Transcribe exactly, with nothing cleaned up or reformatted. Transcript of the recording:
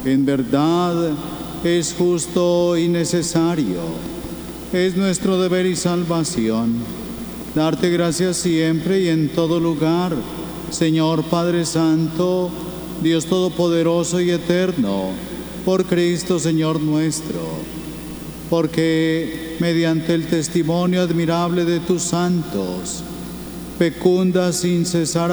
En verdad, es justo y necesario. Es nuestro deber y salvación. Darte gracias siempre y en todo lugar, Señor Padre Santo, Dios Todopoderoso y Eterno, por Cristo Señor nuestro. Porque mediante el testimonio admirable de tus santos, fecunda sin cesar